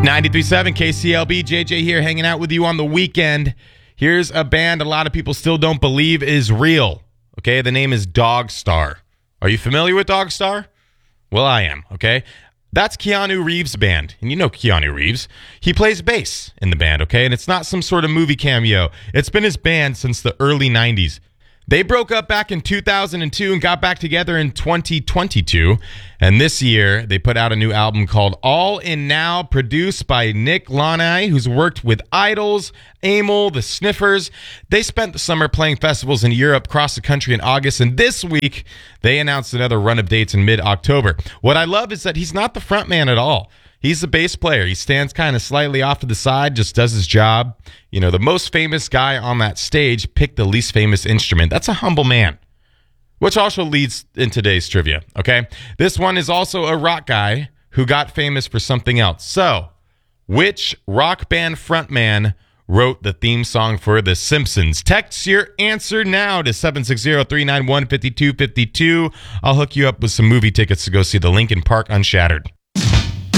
93.7 KCLB, JJ here hanging out with you on the weekend. Here's a band a lot of people still don't believe is real. Okay, the name is Dogstar. Are you familiar with Dogstar? Well, I am, okay? That's Keanu Reeves' band, and you know Keanu Reeves. He plays bass in the band, okay? And it's not some sort of movie cameo. It's been his band since the early 90s. They broke up back in 2002 and got back together in 2022. And this year, they put out a new album called All In Now, produced by Nick Launay, who's worked with Idols, Amyl, The Sniffers. They spent the summer playing festivals in Europe, across the country in August. And this week, they announced another run of dates in mid-October. What I love is that he's not the front man at all. He's the bass player. He stands kind of slightly off to the side, just does his job. You know, the most famous guy on that stage picked the least famous instrument. That's a humble man, which also leads in today's trivia, okay? This one is also a rock guy who got famous for something else. So, which rock band frontman wrote the theme song for The Simpsons? Text your answer now to 760-391-5252. I'll hook you up with some movie tickets to go see the Linkin Park Unshattered.